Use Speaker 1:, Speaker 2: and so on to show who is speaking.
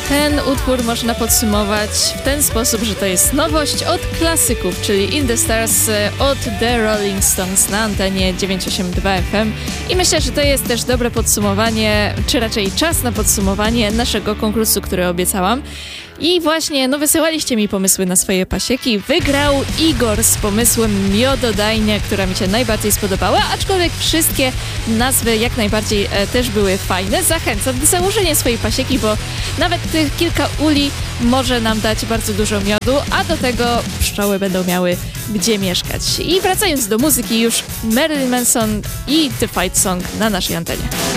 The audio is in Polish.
Speaker 1: Ten utwór można podsumować w ten sposób, że to jest nowość od klasyków, czyli In the Stars od The Rolling Stones na antenie 982 FM. I myślę, że to jest też dobre podsumowanie, czy raczej czas na podsumowanie naszego konkursu, który obiecałam. I właśnie, wysyłaliście mi pomysły na swoje pasieki. Wygrał Igor z pomysłem Miododajnia, która mi się najbardziej spodobała, aczkolwiek wszystkie nazwy jak najbardziej też były fajne. Zachęcam do założenia swojej pasieki, bo nawet tych kilka uli może nam dać bardzo dużo miodu, a do tego pszczoły będą miały gdzie mieszkać. I wracając do muzyki już, Marilyn Manson i The Fight Song na naszej antenie.